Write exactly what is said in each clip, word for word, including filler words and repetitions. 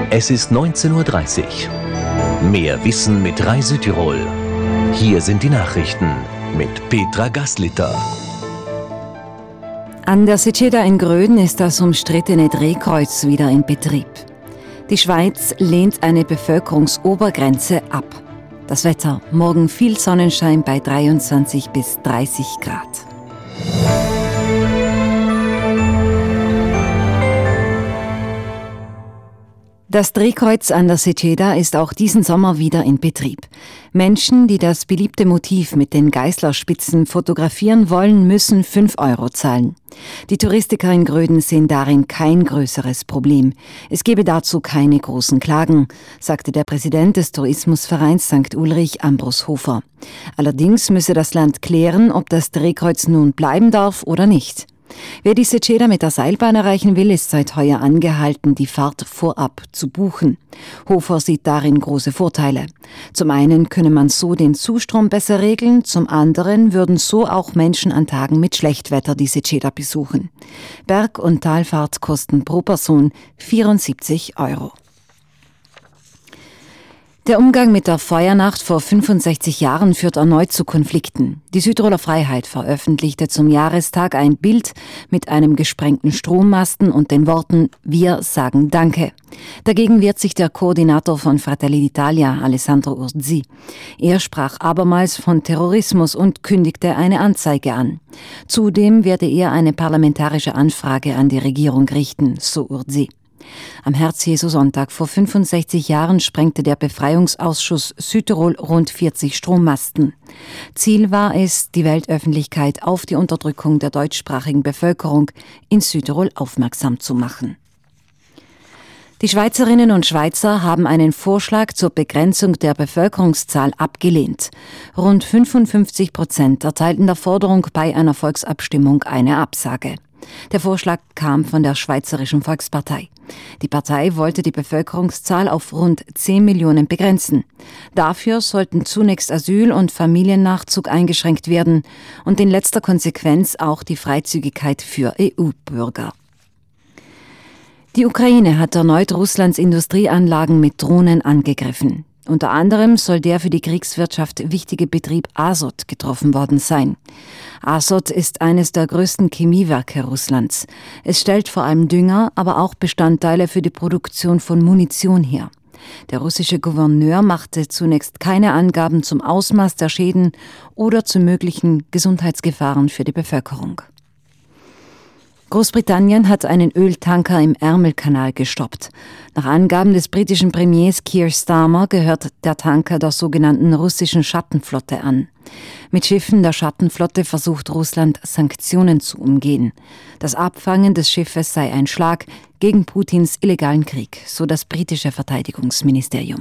Es ist neunzehn Uhr dreißig. Mehr Wissen mit Rai Südtirol. Hier sind die Nachrichten mit Petra Gaslitter. An der Seceda in Gröden ist das umstrittene Drehkreuz wieder in Betrieb. Die Schweiz lehnt eine Bevölkerungsobergrenze ab. Das Wetter: morgen viel Sonnenschein bei dreiundzwanzig bis dreißig Grad. Das Drehkreuz an der Seceda ist auch diesen Sommer wieder in Betrieb. Menschen, die das beliebte Motiv mit den Geißlerspitzen fotografieren wollen, müssen fünf Euro zahlen. Die Touristiker in Gröden sehen darin kein größeres Problem. Es gebe dazu keine großen Klagen, sagte der Präsident des Tourismusvereins Sankt Ulrich, Ambros Hofer. Allerdings müsse das Land klären, ob das Drehkreuz nun bleiben darf oder nicht. Wer die Seceda mit der Seilbahn erreichen will, ist seit heuer angehalten, die Fahrt vorab zu buchen. Hofer sieht darin große Vorteile. Zum einen könne man so den Zustrom besser regeln, zum anderen würden so auch Menschen an Tagen mit Schlechtwetter die Seceda besuchen. Berg- und Talfahrt kosten pro Person vierundsiebzig Euro. Der Umgang mit der Feuernacht vor fünfundsechzig Jahren führt erneut zu Konflikten. Die Südtiroler Freiheit veröffentlichte zum Jahrestag ein Bild mit einem gesprengten Strommasten und den Worten „Wir sagen Danke". Dagegen wehrt sich der Koordinator von Fratelli d'Italia, Alessandro Urzi. Er sprach abermals von Terrorismus und kündigte eine Anzeige an. Zudem werde er eine parlamentarische Anfrage an die Regierung richten, so Urzi. Am Herz-Jesu-Sonntag vor fünfundsechzig Jahren sprengte der Befreiungsausschuss Südtirol rund vierzig Strommasten. Ziel war es, die Weltöffentlichkeit auf die Unterdrückung der deutschsprachigen Bevölkerung in Südtirol aufmerksam zu machen. Die Schweizerinnen und Schweizer haben einen Vorschlag zur Begrenzung der Bevölkerungszahl abgelehnt. Rund fünfundfünfzig Prozent erteilten der Forderung bei einer Volksabstimmung eine Absage. Der Vorschlag kam von der Schweizerischen Volkspartei. Die Partei wollte die Bevölkerungszahl auf rund zehn Millionen begrenzen. Dafür sollten zunächst Asyl- und Familiennachzug eingeschränkt werden und in letzter Konsequenz auch die Freizügigkeit für E U-Bürger. Die Ukraine hat erneut Russlands Industrieanlagen mit Drohnen angegriffen. Unter anderem soll der für die Kriegswirtschaft wichtige Betrieb Azot getroffen worden sein. Azot ist eines der größten Chemiewerke Russlands. Es stellt vor allem Dünger, aber auch Bestandteile für die Produktion von Munition her. Der russische Gouverneur machte zunächst keine Angaben zum Ausmaß der Schäden oder zu möglichen Gesundheitsgefahren für die Bevölkerung. Großbritannien hat einen Öltanker im Ärmelkanal gestoppt. Nach Angaben des britischen Premiers Keir Starmer gehört der Tanker der sogenannten russischen Schattenflotte an. Mit Schiffen der Schattenflotte versucht Russland, Sanktionen zu umgehen. Das Abfangen des Schiffes sei ein Schlag gegen Putins illegalen Krieg, so das britische Verteidigungsministerium.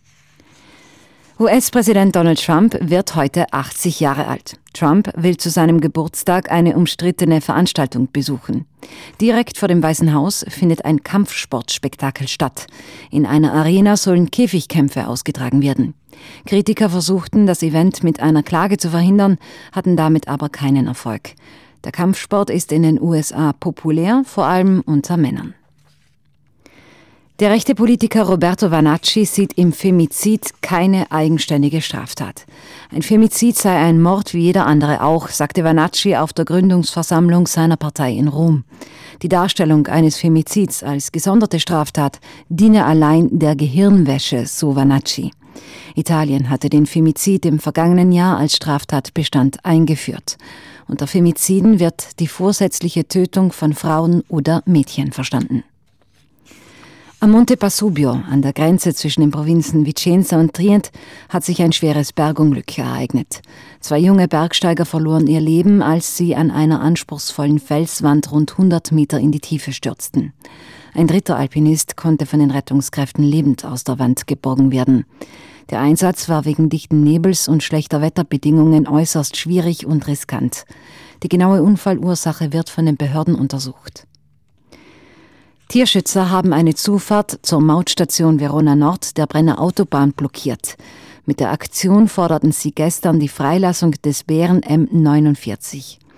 U S-Präsident Donald Trump wird heute achtzig Jahre alt. Trump will zu seinem Geburtstag eine umstrittene Veranstaltung besuchen. Direkt vor dem Weißen Haus findet ein Kampfsportspektakel statt. In einer Arena sollen Käfigkämpfe ausgetragen werden. Kritiker versuchten, das Event mit einer Klage zu verhindern, hatten damit aber keinen Erfolg. Der Kampfsport ist in den U S A populär, vor allem unter Männern. Der rechte Politiker Roberto Vanacci sieht im Femizid keine eigenständige Straftat. Ein Femizid sei ein Mord wie jeder andere auch, sagte Vanacci auf der Gründungsversammlung seiner Partei in Rom. Die Darstellung eines Femizids als gesonderte Straftat diene allein der Gehirnwäsche, so Vanacci. Italien hatte den Femizid im vergangenen Jahr als Straftatbestand eingeführt. Unter Femiziden wird die vorsätzliche Tötung von Frauen oder Mädchen verstanden. Am Monte Pasubio, an der Grenze zwischen den Provinzen Vicenza und Trient, hat sich ein schweres Bergunglück ereignet. Zwei junge Bergsteiger verloren ihr Leben, als sie an einer anspruchsvollen Felswand rund hundert Meter in die Tiefe stürzten. Ein dritter Alpinist konnte von den Rettungskräften lebend aus der Wand geborgen werden. Der Einsatz war wegen dichten Nebels und schlechter Wetterbedingungen äußerst schwierig und riskant. Die genaue Unfallursache wird von den Behörden untersucht. Tierschützer haben eine Zufahrt zur Mautstation Verona Nord der Brenner Autobahn blockiert. Mit der Aktion forderten sie gestern die Freilassung des Bären M neunundvierzig.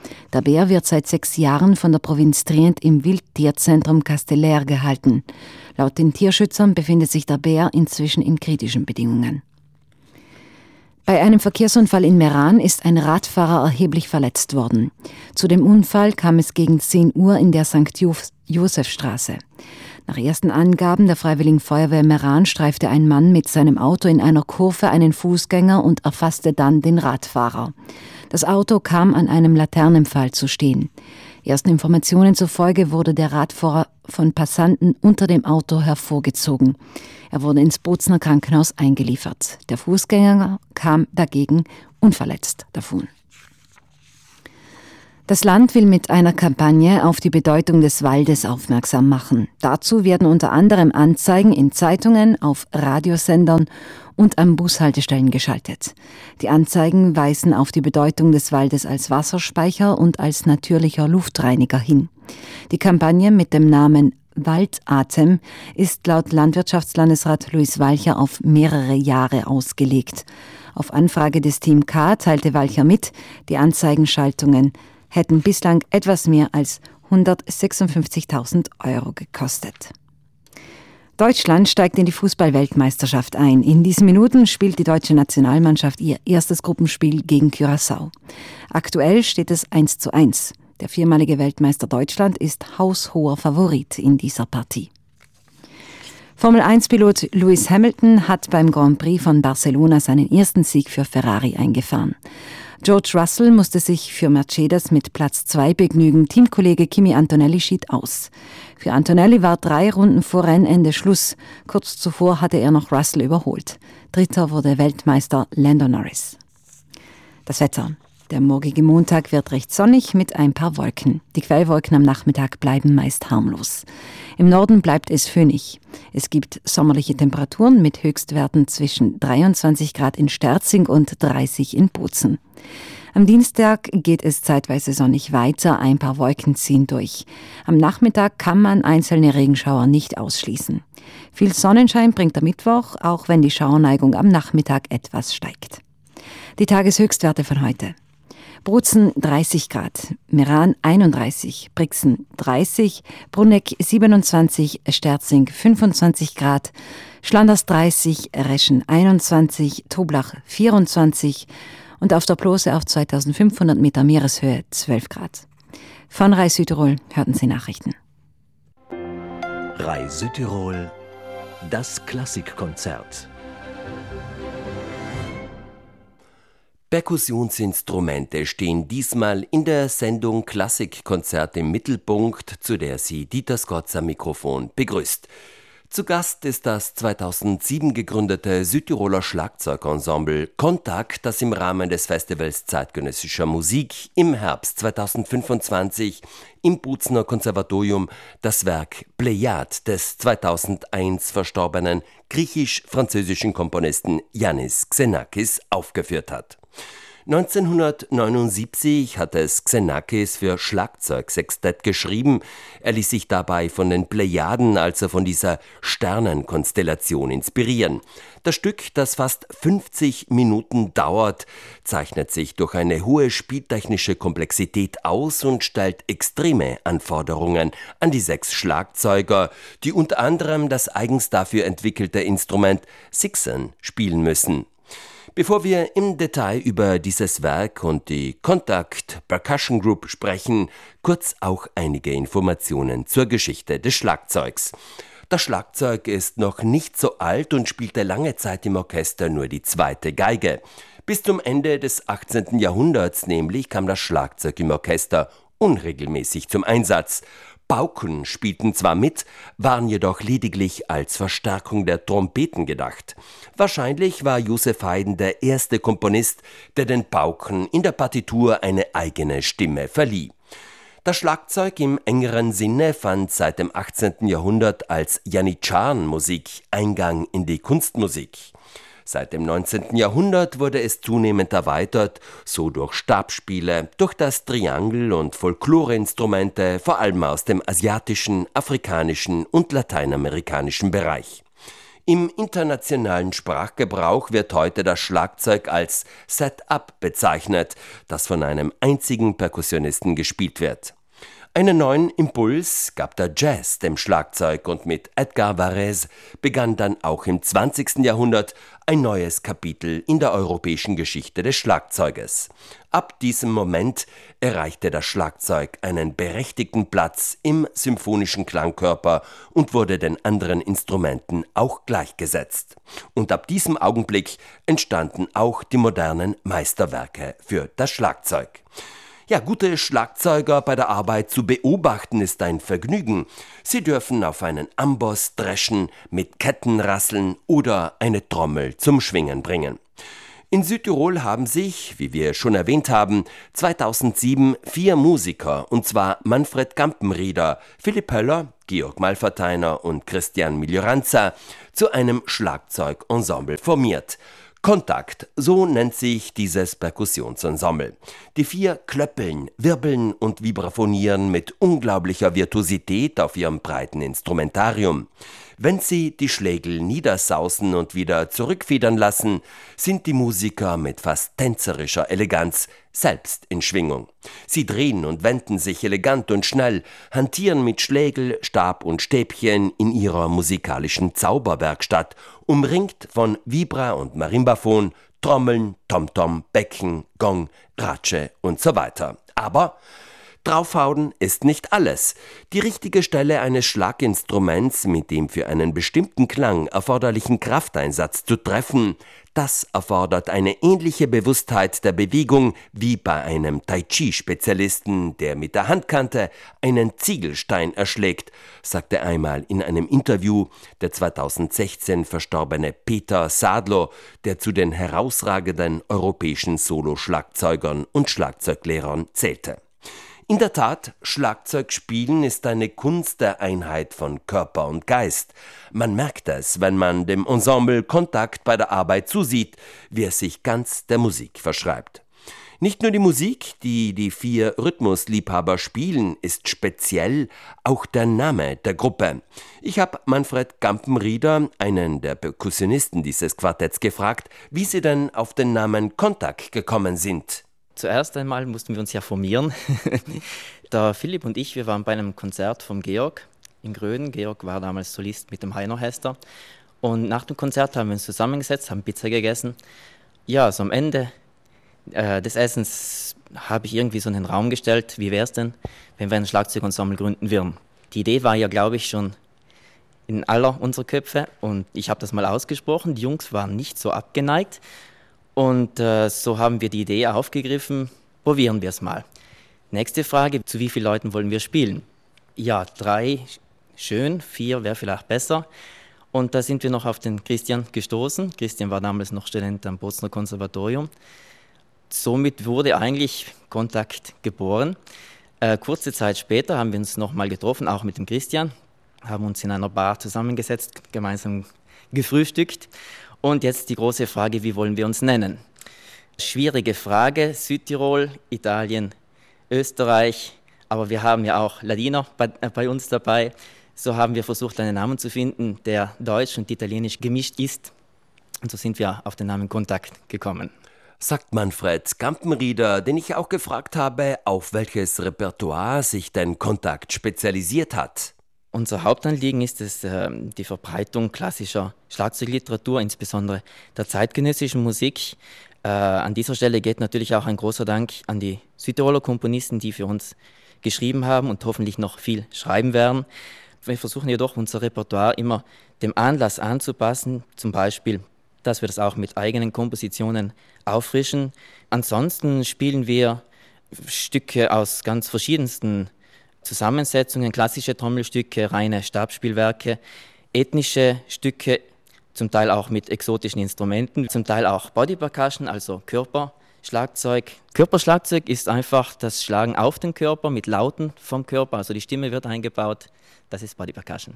Der Bär wird seit sechs Jahren von der Provinz Trient im Wildtierzentrum Casteller gehalten. Laut den Tierschützern befindet sich der Bär inzwischen in kritischen Bedingungen. Bei einem Verkehrsunfall in Meran ist ein Radfahrer erheblich verletzt worden. Zu dem Unfall kam es gegen zehn Uhr in der Sankt Josefstraße. Nach ersten Angaben der Freiwilligen Feuerwehr Meran streifte ein Mann mit seinem Auto in einer Kurve einen Fußgänger und erfasste dann den Radfahrer. Das Auto kam an einem Laternenpfahl zu stehen. Ersten Informationen zufolge wurde der Radfahrer von Passanten unter dem Auto hervorgezogen. Er wurde ins Bozner Krankenhaus eingeliefert. Der Fußgänger kam dagegen unverletzt davon. Das Land will mit einer Kampagne auf die Bedeutung des Waldes aufmerksam machen. Dazu werden unter anderem Anzeigen in Zeitungen, auf Radiosendern und an Bushaltestellen geschaltet. Die Anzeigen weisen auf die Bedeutung des Waldes als Wasserspeicher und als natürlicher Luftreiniger hin. Die Kampagne mit dem Namen Waldatem ist laut Landwirtschaftslandesrat Luis Walcher auf mehrere Jahre ausgelegt. Auf Anfrage des Team K teilte Walcher mit, die Anzeigenschaltungen hätten bislang etwas mehr als hundertsechsundfünfzigtausend Euro gekostet. Deutschland steigt in die Fußball-Weltmeisterschaft ein. In diesen Minuten spielt die deutsche Nationalmannschaft ihr erstes Gruppenspiel gegen Curaçao. Aktuell steht es eins zu eins. Der viermalige Weltmeister Deutschland ist haushoher Favorit in dieser Partie. Formel eins Pilot Lewis Hamilton hat beim Grand Prix von Barcelona seinen ersten Sieg für Ferrari eingefahren. George Russell musste sich für Mercedes mit Platz zwei begnügen. Teamkollege Kimi Antonelli schied aus. Für Antonelli war drei Runden vor Rennende Schluss. Kurz zuvor hatte er noch Russell überholt. Dritter wurde Weltmeister Lando Norris. Das Wetter. Der morgige Montag wird recht sonnig mit ein paar Wolken. Die Quellwolken am Nachmittag bleiben meist harmlos. Im Norden bleibt es föhnig. Es gibt sommerliche Temperaturen mit Höchstwerten zwischen dreiundzwanzig Grad in Sterzing und dreißig in Bozen. Am Dienstag geht es zeitweise sonnig weiter, ein paar Wolken ziehen durch. Am Nachmittag kann man einzelne Regenschauer nicht ausschließen. Viel Sonnenschein bringt der Mittwoch, auch wenn die Schauerneigung am Nachmittag etwas steigt. Die Tageshöchstwerte von heute. Bozen dreißig Grad, Meran einunddreißig, Brixen dreißig, Bruneck siebenundzwanzig, Sterzing fünfundzwanzig Grad, Schlanders dreißig, Reschen einundzwanzig, Toblach vierundzwanzig und auf der Plose auf zweitausendfünfhundert Meter Meereshöhe zwölf Grad. Von Rai Südtirol hörten Sie Nachrichten. Rai Südtirol, das Klassikkonzert. Perkussionsinstrumente stehen diesmal in der Sendung Klassikkonzert im Mittelpunkt, zu der sie Dieter Skotz am Mikrofon begrüßt. Zu Gast ist das zweitausendsieben gegründete Südtiroler Schlagzeugensemble Kontakt, das im Rahmen des Festivals zeitgenössischer Musik im Herbst zweitausendfünfundzwanzig im Bozner Konservatorium das Werk Plejad des zweitausendeins verstorbenen griechisch-französischen Komponisten Yannis Xenakis aufgeführt hat. neunzehnhundertneunundsiebzig hat es Xenakis für Schlagzeugsextett geschrieben. Er ließ sich dabei von den Plejaden, also von dieser Sternenkonstellation, inspirieren. Das Stück, das fast fünfzig Minuten dauert, zeichnet sich durch eine hohe spieltechnische Komplexität aus und stellt extreme Anforderungen an die sechs Schlagzeuger, die unter anderem das eigens dafür entwickelte Instrument Sixen spielen müssen. Bevor wir im Detail über dieses Werk und die Kontakt Percussion Group sprechen, kurz auch einige Informationen zur Geschichte des Schlagzeugs. Das Schlagzeug ist noch nicht so alt und spielte lange Zeit im Orchester nur die zweite Geige. Bis zum Ende des achtzehnten Jahrhunderts nämlich kam das Schlagzeug im Orchester unregelmäßig zum Einsatz. Pauken spielten zwar mit, waren jedoch lediglich als Verstärkung der Trompeten gedacht. Wahrscheinlich war Joseph Haydn der erste Komponist, der den Pauken in der Partitur eine eigene Stimme verlieh. Das Schlagzeug im engeren Sinne fand seit dem achtzehnten Jahrhundert als Janitscharen-Musik Eingang in die Kunstmusik. Seit dem neunzehnten Jahrhundert wurde es zunehmend erweitert, so durch Stabspiele, durch das Triangel und Folkloreinstrumente, vor allem aus dem asiatischen, afrikanischen und lateinamerikanischen Bereich. Im internationalen Sprachgebrauch wird heute das Schlagzeug als Set-up bezeichnet, das von einem einzigen Perkussionisten gespielt wird. Einen neuen Impuls gab der Jazz dem Schlagzeug und mit Edgar Varèse begann dann auch im zwanzigsten Jahrhundert ein neues Kapitel in der europäischen Geschichte des Schlagzeuges. Ab diesem Moment erreichte das Schlagzeug einen berechtigten Platz im symphonischen Klangkörper und wurde den anderen Instrumenten auch gleichgesetzt. Und ab diesem Augenblick entstanden auch die modernen Meisterwerke für das Schlagzeug. Ja, gute Schlagzeuger bei der Arbeit zu beobachten ist ein Vergnügen. Sie dürfen auf einen Amboss dreschen, mit Ketten rasseln oder eine Trommel zum Schwingen bringen. In Südtirol haben sich, wie wir schon erwähnt haben, zweitausendsieben vier Musiker, und zwar Manfred Gampenrieder, Philipp Höller, Georg Malverteiner und Christian Miglioranza, zu einem Schlagzeugensemble formiert. Kontakt, so nennt sich dieses Perkussionsensemble. Die vier klöppeln, wirbeln und vibraphonieren mit unglaublicher Virtuosität auf ihrem breiten Instrumentarium. Wenn sie die Schlägel niedersausen und wieder zurückfedern lassen, sind die Musiker mit fast tänzerischer Eleganz selbst in Schwingung. Sie drehen und wenden sich elegant und schnell, hantieren mit Schlägel, Stab und Stäbchen in ihrer musikalischen Zauberwerkstatt, umringt von Vibra- und Marimbaphon, Trommeln, Tomtom, Becken, Gong, Ratsche und so weiter. Aber draufhauen ist nicht alles. Die richtige Stelle eines Schlaginstruments mit dem für einen bestimmten Klang erforderlichen Krafteinsatz zu treffen, das erfordert eine ähnliche Bewusstheit der Bewegung wie bei einem Tai-Chi-Spezialisten, der mit der Handkante einen Ziegelstein erschlägt, sagte einmal in einem Interview der zweitausendsechzehn verstorbene Peter Sadlo, der zu den herausragenden europäischen Solo-Schlagzeugern und Schlagzeuglehrern zählte. In der Tat, Schlagzeugspielen ist eine Kunst der Einheit von Körper und Geist. Man merkt es, wenn man dem Ensemble Kontakt bei der Arbeit zusieht, wie es sich ganz der Musik verschreibt. Nicht nur die Musik, die die vier Rhythmusliebhaber spielen, ist speziell, auch der Name der Gruppe. Ich habe Manfred Gampenrieder, einen der Perkussionisten dieses Quartetts, gefragt, wie sie denn auf den Namen Kontakt gekommen sind. Zuerst einmal mussten wir uns ja formieren. Der Philipp und ich, wir waren bei einem Konzert vom Georg in Gröden. Georg war damals Solist mit dem Heiner-Orchester. Und nach dem Konzert haben wir uns zusammengesetzt, haben Pizza gegessen. Ja, so am Ende äh, des Essens habe ich irgendwie so einen Raum gestellt, wie wäre es denn, wenn wir ein Schlagzeugensemble gründen würden. Die Idee war ja, glaube ich, schon in aller unserer Köpfe. Und ich habe das mal ausgesprochen. Die Jungs waren nicht so abgeneigt. Und äh, so haben wir die Idee aufgegriffen, probieren wir es mal. Nächste Frage, zu wie vielen Leuten wollen wir spielen? Ja, drei, schön, vier wäre vielleicht besser. Und da sind wir noch auf den Christian gestoßen. Christian war damals noch Student am Bozner Konservatorium. Somit wurde eigentlich Kontakt geboren. Äh, kurze Zeit später haben wir uns nochmal getroffen, auch mit dem Christian, haben uns in einer Bar zusammengesetzt, gemeinsam gefrühstückt. Und jetzt die große Frage, wie wollen wir uns nennen? Schwierige Frage, Südtirol, Italien, Österreich, aber wir haben ja auch Ladiner bei, äh, bei uns dabei. So haben wir versucht, einen Namen zu finden, der deutsch und italienisch gemischt ist. Und so sind wir auf den Namen Kontakt gekommen. Sagt Manfred Gampenrieder, den ich auch gefragt habe, auf welches Repertoire sich denn Kontakt spezialisiert hat. Unser Hauptanliegen ist es, äh, die Verbreitung klassischer Schlagzeugliteratur, insbesondere der zeitgenössischen Musik. Äh, an dieser Stelle geht natürlich auch ein großer Dank an die Südtiroler Komponisten, die für uns geschrieben haben und hoffentlich noch viel schreiben werden. Wir versuchen jedoch, unser Repertoire immer dem Anlass anzupassen, zum Beispiel, dass wir das auch mit eigenen Kompositionen auffrischen. Ansonsten spielen wir Stücke aus ganz verschiedensten Zusammensetzungen, klassische Trommelstücke, reine Stabspielwerke, ethnische Stücke, zum Teil auch mit exotischen Instrumenten, zum Teil auch Body Percussion, also Körperschlagzeug. Körperschlagzeug ist einfach das Schlagen auf den Körper mit Lauten vom Körper, also die Stimme wird eingebaut, das ist Body Percussion.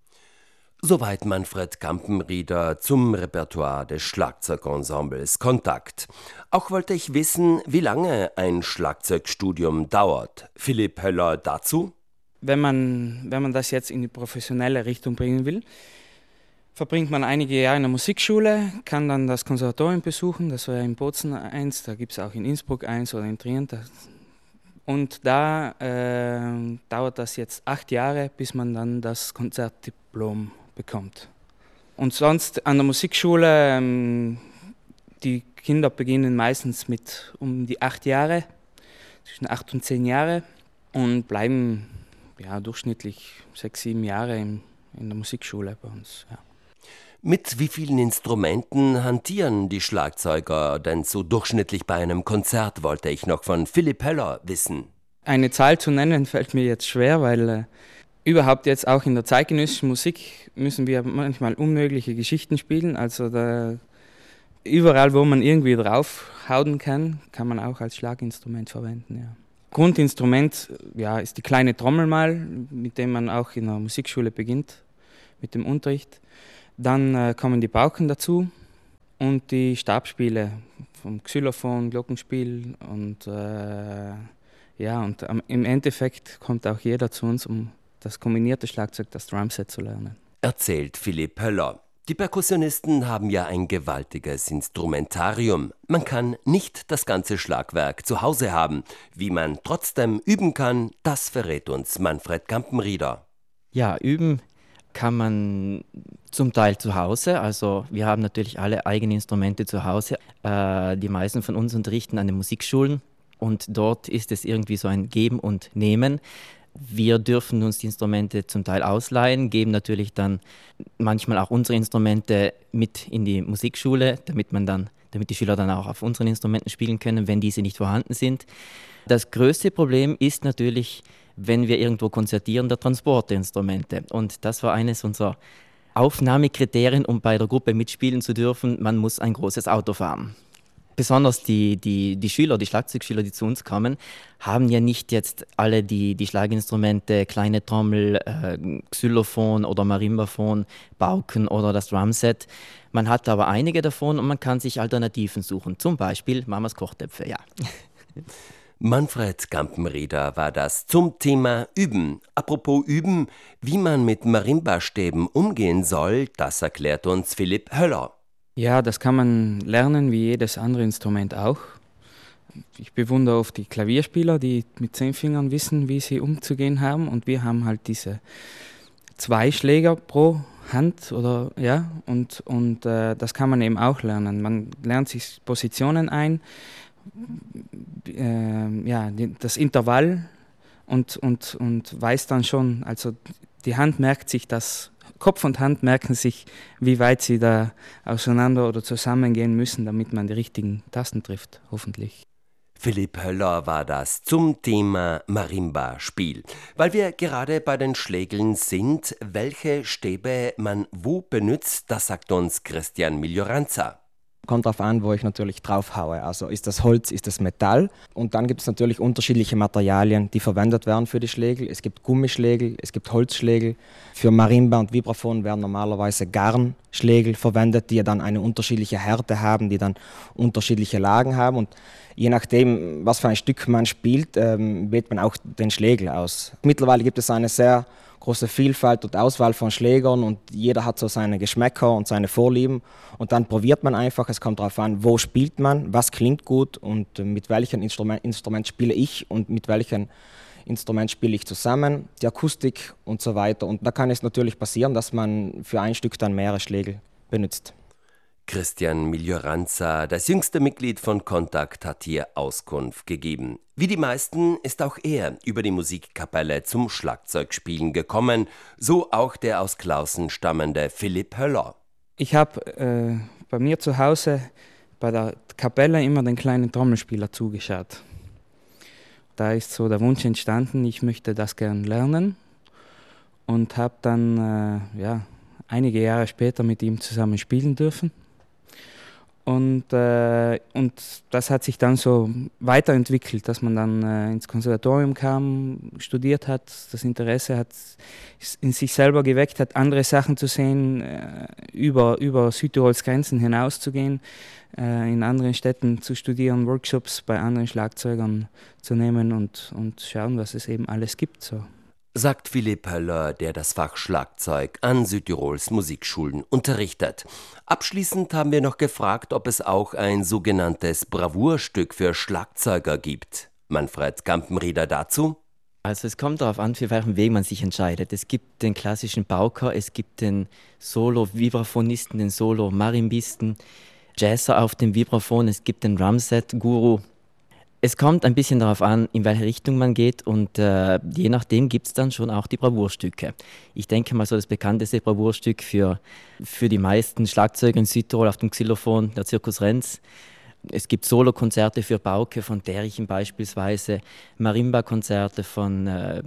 Soweit Manfred Gampenrieder zum Repertoire des Schlagzeugensembles Kontakt. Auch wollte ich wissen, wie lange ein Schlagzeugstudium dauert. Philipp Höller dazu? Wenn man, wenn man das jetzt in die professionelle Richtung bringen will, verbringt man einige Jahre in der Musikschule, kann dann das Konservatorium besuchen, das war ja in Bozen eins, da gibt es auch in Innsbruck eins oder in Trient. Und da äh, dauert das jetzt acht Jahre, bis man dann das Konzertdiplom bekommt. Und sonst an der Musikschule, ähm, die Kinder beginnen meistens mit um die acht Jahre, zwischen acht und zehn Jahre und bleiben ja, durchschnittlich sechs, sieben Jahre in, in der Musikschule bei uns. Ja. Mit wie vielen Instrumenten hantieren die Schlagzeuger denn so durchschnittlich bei einem Konzert, wollte ich noch von Philipp Höller wissen. Eine Zahl zu nennen fällt mir jetzt schwer, weil äh, überhaupt jetzt auch in der zeitgenössischen Musik müssen wir manchmal unmögliche Geschichten spielen. Also da, überall, wo man irgendwie draufhauen kann, kann man auch als Schlaginstrument verwenden. Ja. Grundinstrument ja, ist die kleine Trommel mal, mit dem man auch in der Musikschule beginnt, mit dem Unterricht. Dann äh, kommen die Pauken dazu und die Stabspiele vom Xylophon, Glockenspiel und äh, ja, und am, im Endeffekt kommt auch jeder zu uns, um das kombinierte Schlagzeug, das Drumset zu lernen. Erzählt Philipp Höller. Die Perkussionisten haben ja ein gewaltiges Instrumentarium. Man kann nicht das ganze Schlagwerk zu Hause haben. Wie man trotzdem üben kann, das verrät uns Manfred Kampenrieder. Ja, üben kann man zum Teil zu Hause. Also wir haben natürlich alle eigene Instrumente zu Hause. Äh, die meisten von uns unterrichten an den Musikschulen und dort ist es irgendwie so ein Geben und Nehmen. Wir dürfen uns die Instrumente zum Teil ausleihen, geben natürlich dann manchmal auch unsere Instrumente mit in die Musikschule, damit man dann, damit die Schüler dann auch auf unseren Instrumenten spielen können, wenn diese nicht vorhanden sind. Das größte Problem ist natürlich, wenn wir irgendwo konzertieren, der Transport der Instrumente. Und das war eines unserer Aufnahmekriterien, um bei der Gruppe mitspielen zu dürfen. Man muss ein großes Auto fahren. Besonders die, die, die Schüler, die Schlagzeugschüler, die zu uns kommen, haben ja nicht jetzt alle die, die Schlaginstrumente, kleine Trommel, äh, Xylophon oder Marimbaphon, Pauken oder das Drumset. Man hat aber einige davon und man kann sich Alternativen suchen. Zum Beispiel Mamas Kochtöpfe, ja. Manfred Kampenrieder war das zum Thema Üben. Apropos Üben, wie man mit Marimba-Stäben umgehen soll, das erklärt uns Philipp Höller. Ja, das kann man lernen wie jedes andere Instrument auch. Ich bewundere oft die Klavierspieler, die mit zehn Fingern wissen, wie sie umzugehen haben. Und wir haben halt diese zwei Schläger pro Hand oder ja, und, und äh, das kann man eben auch lernen. Man lernt sich Positionen ein, äh, ja, das Intervall und, und, und weiß dann schon, also die Hand merkt sich das, Kopf und Hand merken sich, wie weit sie da auseinander oder zusammengehen müssen, damit man die richtigen Tasten trifft, hoffentlich. Philipp Höller war das zum Thema Marimba-Spiel. Weil wir gerade bei den Schlägeln sind, welche Stäbe man wo benutzt, das sagt uns Christian Miglioranza. Kommt darauf an, wo ich natürlich drauf haue. Also ist das Holz, ist das Metall? Und dann gibt es natürlich unterschiedliche Materialien, die verwendet werden für die Schlägel. Es gibt Gummischlägel, es gibt Holzschlägel. Für Marimba und Vibraphon werden normalerweise Garnschlägel verwendet, die ja dann eine unterschiedliche Härte haben, die dann unterschiedliche Lagen haben. Und je nachdem, was für ein Stück man spielt, ähm, wählt man auch den Schlägel aus. Mittlerweile gibt es eine sehr große Vielfalt und Auswahl von Schlägern und jeder hat so seine Geschmäcker und seine Vorlieben und dann probiert man einfach, es kommt darauf an, wo spielt man, was klingt gut und mit welchem Instrument, Instrument spiele ich und mit welchem Instrument spiele ich zusammen, die Akustik und so weiter. Und da kann es natürlich passieren, dass man für ein Stück dann mehrere Schlägel benutzt. Christian Miglioranza, das jüngste Mitglied von Kontakt, hat hier Auskunft gegeben. Wie die meisten ist auch er über die Musikkapelle zum Schlagzeugspielen gekommen, so auch der aus Klausen stammende Philipp Höller. Ich habe äh, bei mir zu Hause bei der Kapelle immer den kleinen Trommelspieler zugeschaut. Da ist so der Wunsch entstanden, ich möchte das gern lernen und habe dann äh, ja, einige Jahre später mit ihm zusammen spielen dürfen. Und, äh, und das hat sich dann so weiterentwickelt, dass man dann äh, ins Konservatorium kam, studiert hat, das Interesse hat in sich selber geweckt hat, andere Sachen zu sehen, äh, über, über Südtirols Grenzen hinauszugehen, äh, in anderen Städten zu studieren, Workshops bei anderen Schlagzeugern zu nehmen und, und schauen, was es eben alles gibt. So. sagt Philipp Höller, der das Fach Schlagzeug an Südtirols Musikschulen unterrichtet. Abschließend haben wir noch gefragt, ob es auch ein sogenanntes Bravourstück für Schlagzeuger gibt. Manfred Kampenrieder dazu. Also es kommt darauf an, für welchen Weg man sich entscheidet. Es gibt den klassischen Pauker, es gibt den Solo-Vibraphonisten, den Solo-Marimbisten, Jazzer auf dem Vibraphon, es gibt den Drumset-Guru. Es kommt ein bisschen darauf an, in welche Richtung man geht und äh, je nachdem gibt es dann schon auch die Bravourstücke. Ich denke mal so das bekannteste Bravourstück für, für die meisten Schlagzeuger in Südtirol auf dem Xylophon, der Zirkus Renz. Es gibt Solokonzerte für Bauke von Derichen beispielsweise, Marimba-Konzerte von äh,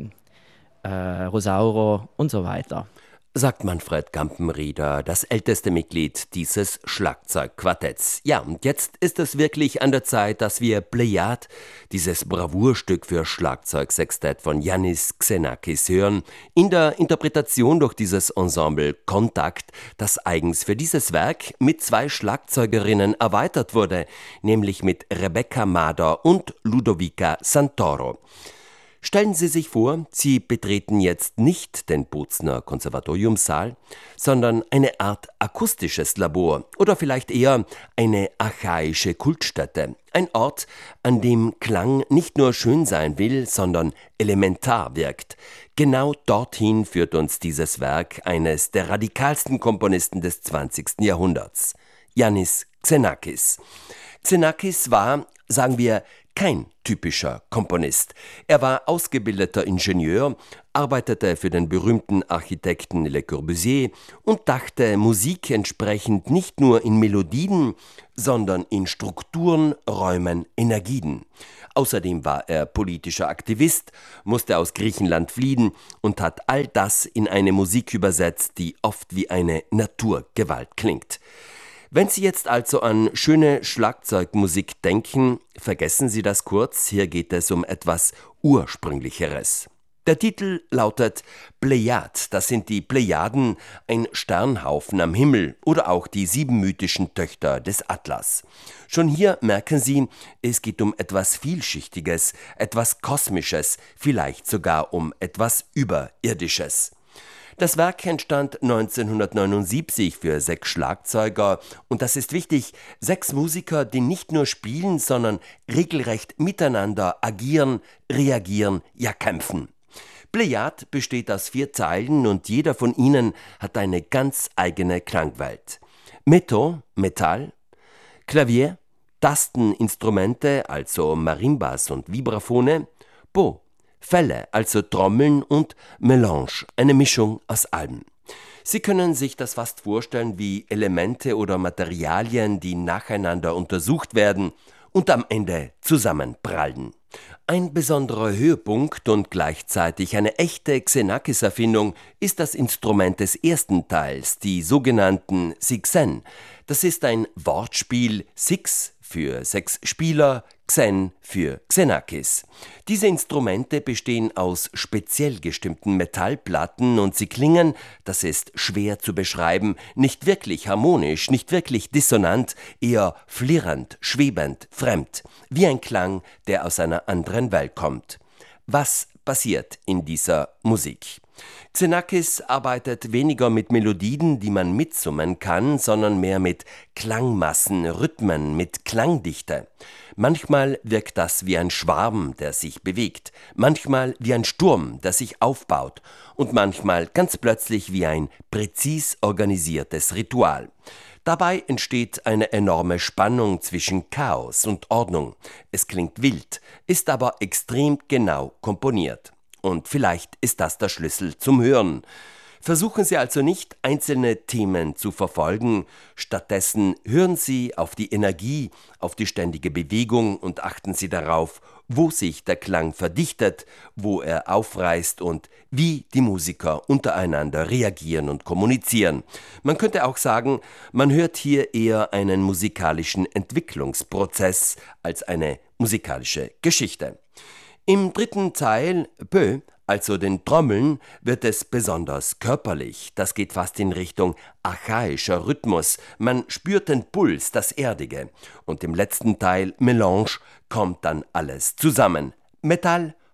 äh, Rosauro und so weiter. Sagt Manfred Kampenrieder, das älteste Mitglied dieses Schlagzeugquartetts. Ja, und jetzt ist es wirklich an der Zeit, dass wir Plejad, dieses Bravourstück für Schlagzeugsextett von Yannis Xenakis hören, in der Interpretation durch dieses Ensemble Kontakt, das eigens für dieses Werk mit zwei Schlagzeugerinnen erweitert wurde, nämlich mit Rebecca Mader und Ludovica Santoro. Stellen Sie sich vor, Sie betreten jetzt nicht den Bozner Konservatoriumssaal, sondern eine Art akustisches Labor oder vielleicht eher eine archaische Kultstätte. Ein Ort, an dem Klang nicht nur schön sein will, sondern elementar wirkt. Genau dorthin führt uns dieses Werk eines der radikalsten Komponisten des zwanzigsten Jahrhunderts, Yannis Xenakis. Xenakis war, sagen wir, kein typischer Komponist. Er war ausgebildeter Ingenieur, arbeitete für den berühmten Architekten Le Corbusier und dachte Musik entsprechend nicht nur in Melodien, sondern in Strukturen, Räumen, Energien. Außerdem war er politischer Aktivist, musste aus Griechenland fliehen und hat all das in eine Musik übersetzt, die oft wie eine Naturgewalt klingt. Wenn Sie jetzt also an schöne Schlagzeugmusik denken, vergessen Sie das kurz, hier geht es um etwas Ursprünglicheres. Der Titel lautet Plejad, das sind die Plejaden, ein Sternhaufen am Himmel oder auch die sieben mythischen Töchter des Atlas. Schon hier merken Sie, es geht um etwas Vielschichtiges, etwas Kosmisches, vielleicht sogar um etwas Überirdisches. Das Werk entstand neunzehnhundertneunundsiebzig für sechs Schlagzeuger und das ist wichtig, sechs Musiker, die nicht nur spielen, sondern regelrecht miteinander agieren, reagieren, ja kämpfen. Plejad besteht aus vier Teilen und jeder von ihnen hat eine ganz eigene Klangwelt. Meto, Metall, Klavier, Tasteninstrumente, also Marimbas und Vibraphone, Bo, Felle, also Trommeln und Melange, eine Mischung aus allem. Sie können sich das fast vorstellen wie Elemente oder Materialien, die nacheinander untersucht werden und am Ende zusammenprallen. Ein besonderer Höhepunkt und gleichzeitig eine echte Xenakis-Erfindung ist das Instrument des ersten Teils, die sogenannten Sixen. Das ist ein Wortspiel, Six für sechs Spieler, Xen für Xenakis. Diese Instrumente bestehen aus speziell gestimmten Metallplatten und sie klingen, das ist schwer zu beschreiben, nicht wirklich harmonisch, nicht wirklich dissonant, eher flirrend, schwebend, fremd, wie ein Klang, der aus einer anderen Welt kommt. Was passiert in dieser Musik? Xenakis arbeitet weniger mit Melodien, die man mitsummen kann, sondern mehr mit Klangmassen, Rhythmen, mit Klangdichte. Manchmal wirkt das wie ein Schwarm, der sich bewegt, manchmal wie ein Sturm, der sich aufbaut und manchmal ganz plötzlich wie ein präzis organisiertes Ritual. Dabei entsteht eine enorme Spannung zwischen Chaos und Ordnung. Es klingt wild, ist aber extrem genau komponiert. Und vielleicht ist das der Schlüssel zum Hören. Versuchen Sie also nicht, einzelne Themen zu verfolgen. Stattdessen hören Sie auf die Energie, auf die ständige Bewegung und achten Sie darauf, wo sich der Klang verdichtet, wo er aufreißt und wie die Musiker untereinander reagieren und kommunizieren. Man könnte auch sagen, man hört hier eher einen musikalischen Entwicklungsprozess als eine musikalische Geschichte. Im dritten Teil, Peu, also den Trommeln, wird es besonders körperlich. Das geht fast in Richtung archaischer Rhythmus. Man spürt den Puls, das Erdige. Und im letzten Teil, Melange, kommt dann alles zusammen. Metall,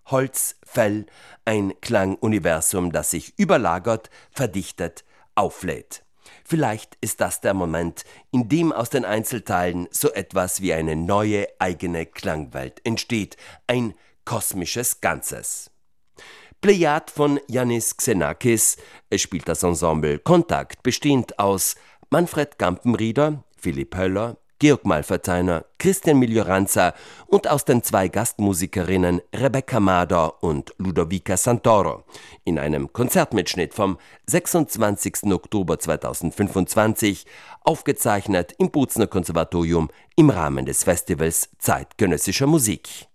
Holz, Fell, ein Klanguniversum, das sich überlagert, verdichtet, auflädt. Vielleicht ist das der Moment, in dem aus den Einzelteilen so etwas wie eine neue eigene Klangwelt entsteht, ein kosmisches Ganzes. Plejad von Yannis Xenakis, es spielt das Ensemble Kontakt, bestehend aus Manfred Gampenrieder, Philipp Höller, Georg Malverteiner, Christian Miglioranza und aus den zwei Gastmusikerinnen Rebecca Mader und Ludovica Santoro in einem Konzertmitschnitt vom sechsundzwanzigsten Oktober zweitausendfünfundzwanzig, aufgezeichnet im Bozner Konservatorium im Rahmen des Festivals Zeitgenössischer Musik.